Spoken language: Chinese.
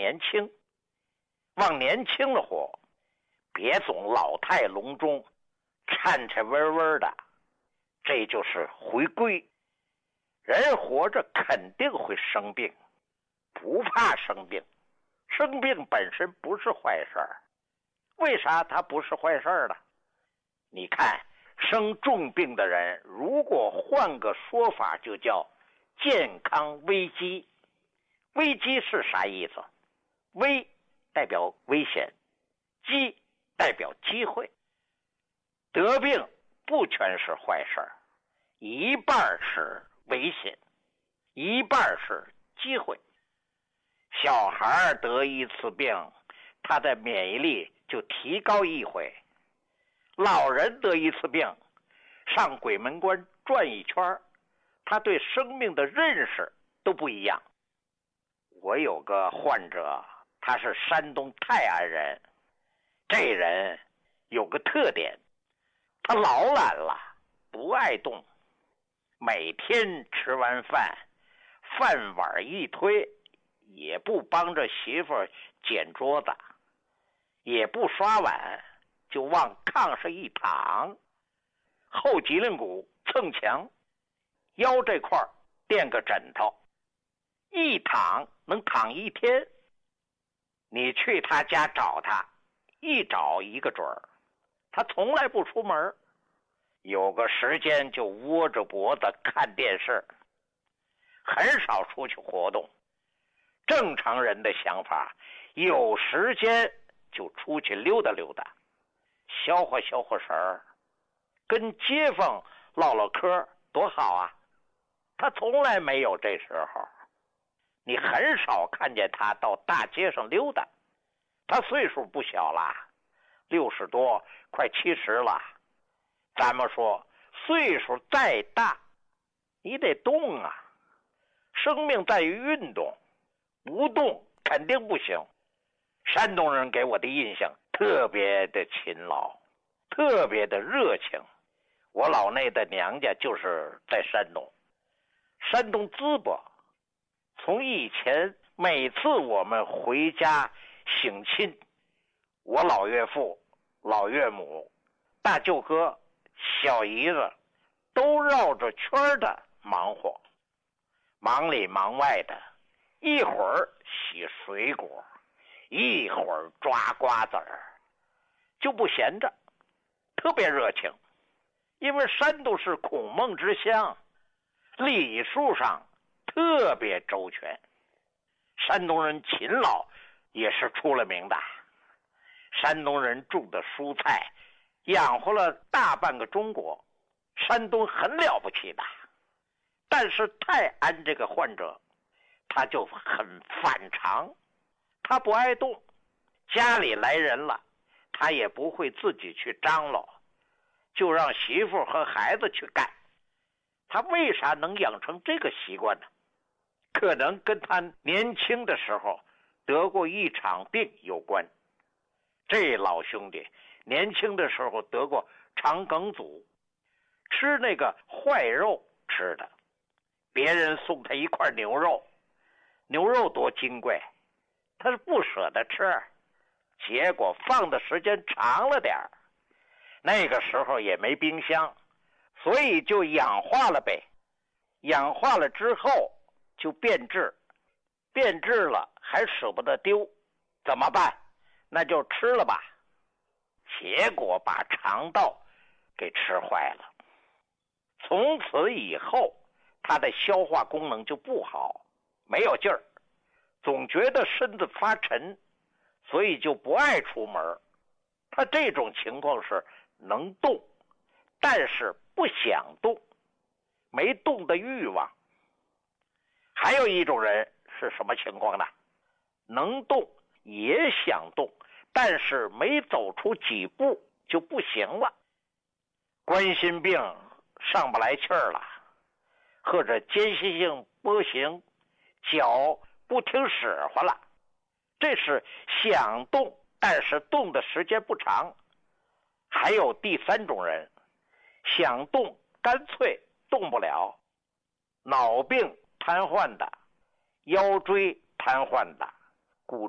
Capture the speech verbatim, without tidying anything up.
年轻，往年轻了活，别总老态龙钟，颤颤巍巍的，这就是回归。人活着肯定会生病，不怕生病，生病本身不是坏事儿。为啥它不是坏事儿呢？你看生重病的人，如果换个说法，就叫健康危机。危机是啥意思？危代表危险，机代表机会。得病不全是坏事儿，一半是危险，一半是机会。小孩得一次病，他的免疫力就提高一回。老人得一次病，上鬼门关转一圈，他对生命的认识都不一样。我有个患者，他是山东泰安人，这人有个特点，他老懒了，不爱动，每天吃完饭，饭碗一推，也不帮着媳妇捡桌子，也不刷碗，就往炕上一躺，后脊梁骨蹭墙，腰这块垫个枕头，一躺能躺一天。你去他家找他，一找一个准儿，他从来不出门，有个时间就窝着脖子看电视，很少出去活动。正常人的想法，有时间就出去溜达溜达，消化消化神儿，跟街坊唠唠嗑多好啊。他从来没有这时候，你很少看见他到大街上溜达。他岁数不小了，六十多快七十了。咱们说岁数再大，你得动啊，生命在于运动，不动肯定不行。山东人给我的印象特别的勤劳，特别的热情。我老内的娘家就是在山东，山东淄博。从以前每次我们回家省亲，我老岳父、老岳母、大舅哥、小姨子都绕着圈的忙活，忙里忙外的，一会儿洗水果，一会儿抓瓜子儿，就不闲着，特别热情。因为山东是孔孟之乡，礼数上特别周全，山东人勤劳也是出了名的。山东人种的蔬菜养活了大半个中国，山东很了不起的。但是泰安这个患者他就很反常，他不爱动，家里来人了他也不会自己去张罗，就让媳妇和孩子去干。他为啥能养成这个习惯呢？可能跟他年轻的时候得过一场病有关。这老兄弟年轻的时候得过肠梗阻，吃那个坏肉吃的，别人送他一块牛肉，牛肉多金贵，他是不舍得吃，结果放的时间长了点儿，那个时候也没冰箱，所以就氧化了呗。氧化了之后就变质，变质了还舍不得丢，怎么办？那就吃了吧。结果把肠道给吃坏了，从此以后他的消化功能就不好，没有劲儿，总觉得身子发沉，所以就不爱出门。他这种情况是能动，但是不想动，没动的欲望。还有一种人是什么情况呢？能动也想动，但是没走出几步就不行了。冠心病上不来气儿了，或者间歇性跛行，脚不听使唤了，这是想动，但是动的时间不长。还有第三种人，想动干脆动不了，脑病瘫痪的，腰椎瘫痪的，